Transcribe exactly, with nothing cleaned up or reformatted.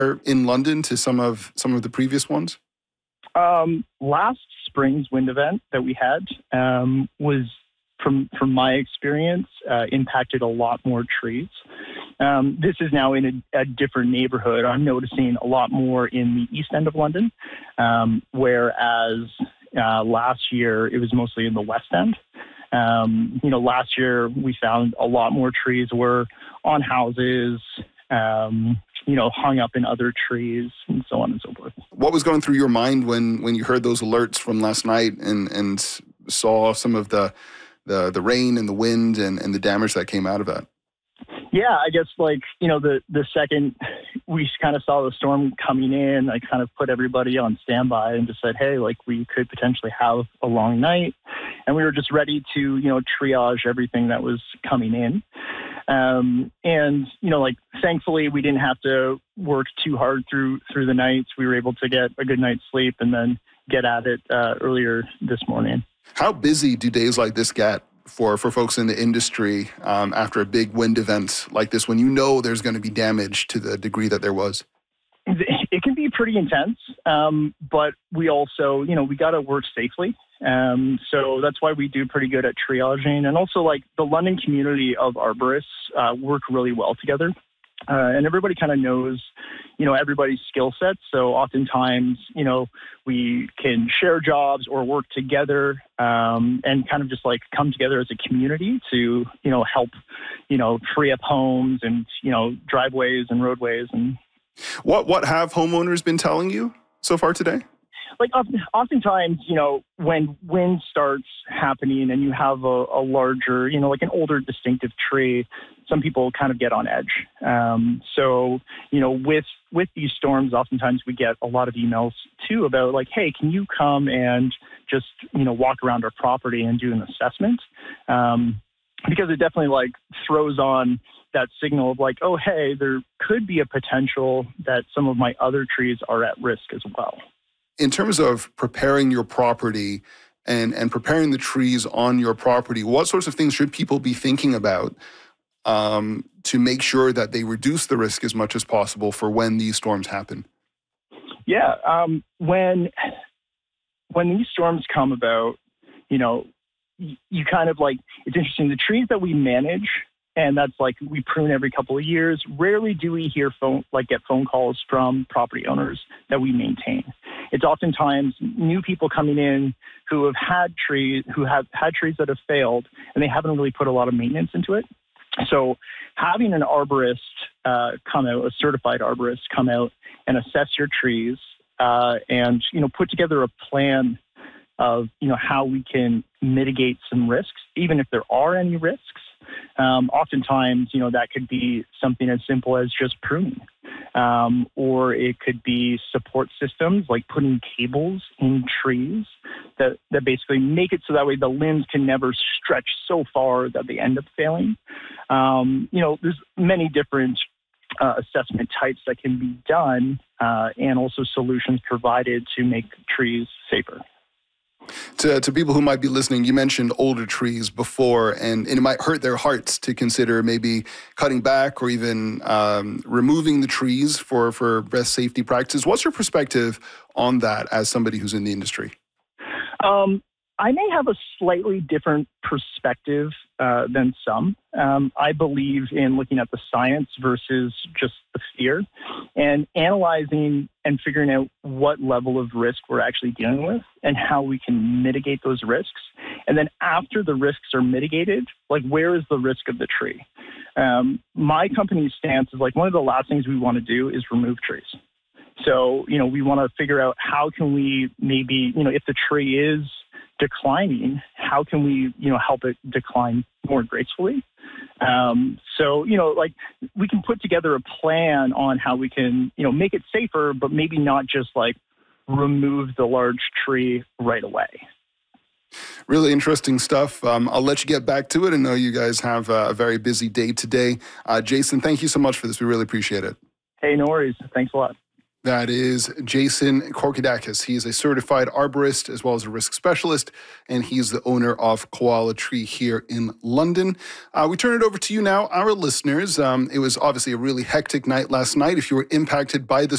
in London to some of some of the previous ones? Um, last spring's wind event that we had um, was, from from my experience, uh, impacted a lot more trees. Um, this is now in a, a different neighborhood. I'm noticing a lot more in the east end of London, um, whereas uh, last year it was mostly in the west end. Um, you know, last year we found a lot more trees were on houses, um, you know, hung up in other trees and so on and so forth. What was going through your mind when, when you heard those alerts from last night and, and saw some of the, the, the rain and the wind and, and the damage that came out of that? Yeah, I guess like, you know, the, the second we kind of saw the storm coming in, I kind of put everybody on standby and just said, hey, like we could potentially have a long night. And we were just ready to, you know, triage everything that was coming in. Um, and, you know, like, thankfully we didn't have to work too hard through, through the nights. We were able to get a good night's sleep and then get at it uh, earlier this morning. How busy do days like this get for, for folks in the industry um, after a big wind event like this, when you know there's going to be damage to the degree that there was? It can be pretty intense, um, but we also, you know, we got to work safely. Um, so that's why we do pretty good at triaging. And also, like, the London community of arborists uh, work really well together. Uh, and everybody kind of knows, you know, everybody's skill sets. So oftentimes, you know, we can share jobs or work together um, and kind of just like come together as a community to, you know, help, you know, free up homes and, you know, driveways and roadways. And what what have homeowners been telling you so far today? Like oftentimes, you know, when wind starts happening and you have a, a larger, you know, like an older distinctive tree, some people kind of get on edge. Um, so, you know, with with these storms, oftentimes we get a lot of emails too about like, hey, can you come and just, you know, walk around our property and do an assessment? Um, because it definitely like throws on that signal of like, oh, hey, there could be a potential that some of my other trees are at risk as well. In terms of preparing your property and, and preparing the trees on your property, what sorts of things should people be thinking about um, to make sure that they reduce the risk as much as possible for when these storms happen? Yeah, um, when when these storms come about, you know, you, you kind of like, it's interesting, the trees that we manage, and that's like we prune every couple of years. Rarely do we hear phone, like get phone calls from property owners that we maintain. It's oftentimes new people coming in who have had trees, who have had trees that have failed, and they haven't really put a lot of maintenance into it. So having an arborist uh, come out, a certified arborist come out and assess your trees uh, and, you know, put together a plan of, you know, how we can mitigate some risks, even if there are any risks. Um, oftentimes, you know, that could be something as simple as just pruning, um, or it could be support systems like putting cables in trees that, that basically make it so that way the limbs can never stretch so far that they end up failing. Um, you know, there's many different uh, assessment types that can be done uh, and also solutions provided to make trees safer. To, to people who might be listening, you mentioned older trees before, and, and it might hurt their hearts to consider maybe cutting back or even um, removing the trees for, for best safety practices. What's your perspective on that as somebody who's in the industry? Um, I may have a slightly different perspective uh, than some. Um, I believe in looking at the science versus just the fear and analyzing and figuring out what level of risk we're actually dealing with and how we can mitigate those risks. And then after the risks are mitigated, like where is the risk of the tree? Um, my company's stance is like one of the last things we want to do is remove trees. So, you know, we want to figure out how can we maybe, you know, if the tree is declining, how can we, you know, help it decline more gracefully? Um, so, you know, like we can put together a plan on how we can, you know, make it safer, but maybe not just like remove the large tree right away. Really interesting stuff. Um, I'll let you get back to it. I know you guys have a very busy day today. Uh, Jason, thank you so much for this. We really appreciate it. Hey, no worries. Thanks a lot. That is Jason Korkidakis. He is a certified arborist as well as a risk specialist, and he's the owner of Koala Tree here in London. Uh, we turn it over to you now, our listeners. Um, it was obviously a really hectic night last night. If you were impacted by the